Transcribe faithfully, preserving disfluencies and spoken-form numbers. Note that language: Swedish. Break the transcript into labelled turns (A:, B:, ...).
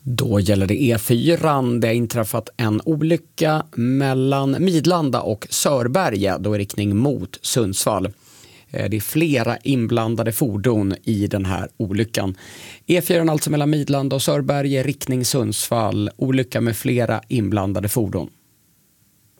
A: Då gäller det E fyra. Det har inträffat en olycka mellan Midlanda och Sörberge, då i riktning mot Sundsvall. Det är flera inblandade fordon i den här olyckan. E fyra alltså mellan Midlanda och Sörberge, riktning Sundsvall. Olycka med flera inblandade fordon.